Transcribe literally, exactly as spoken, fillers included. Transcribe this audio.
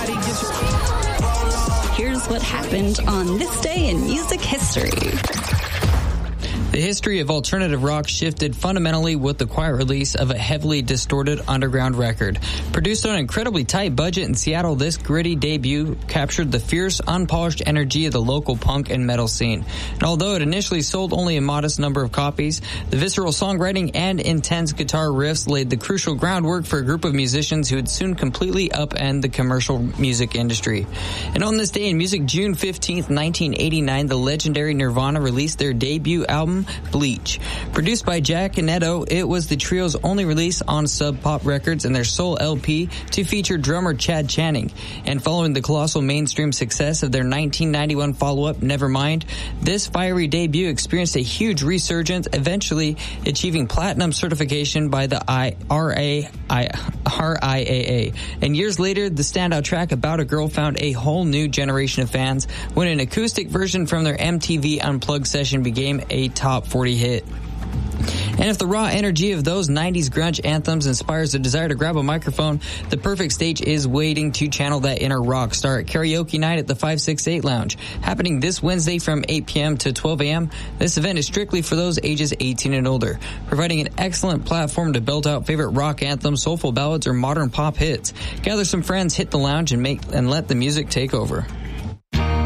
Here's what happened on this day in music history. The history of alternative rock shifted fundamentally with the quiet release of a heavily distorted underground record. Produced on an incredibly tight budget in Seattle, this gritty debut captured the fierce, unpolished energy of the local punk and metal scene. And although it initially sold only a modest number of copies, the visceral songwriting and intense guitar riffs laid the crucial groundwork for a group of musicians who would soon completely upend the commercial music industry. And on this day in music, June fifteenth, nineteen eighty-nine, the legendary Nirvana released their debut album, Bleach. Produced by Jack Annetto, it was the trio's only release on Sub Pop Records and their sole L P to feature drummer Chad Channing. And following the colossal mainstream success of their nineteen ninety-one follow-up, Nevermind, this fiery debut experienced a huge resurgence, eventually achieving platinum certification by the R I A A. And years later, the standout track, About a Girl, found a whole new generation of fans when an acoustic version from their M T V Unplugged session became a top forty hit. And if the raw energy of those nineties grunge anthems inspires a desire to grab a microphone, the perfect stage is waiting to channel that inner rock star at Karaoke Night at the five six eight Lounge. Happening this Wednesday from eight p.m. to twelve a.m., this event is strictly for those ages eighteen and older, providing an excellent platform to belt out favorite rock anthems, soulful ballads, or modern pop hits. Gather some friends, hit the lounge, and make and let the music take over.